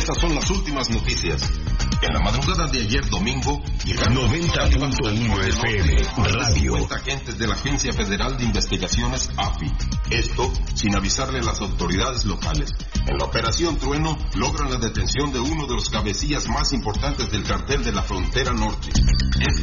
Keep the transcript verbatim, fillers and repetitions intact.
Estas son las últimas noticias. En la madrugada de ayer domingo, noventa punto uno F M Radio. cincuenta agentes de la Agencia Federal de Investigaciones A F I. Esto sin avisarle a las autoridades locales. En la Operación Trueno logran la detención de uno de los cabecillas más importantes del cartel de la Frontera Norte. Este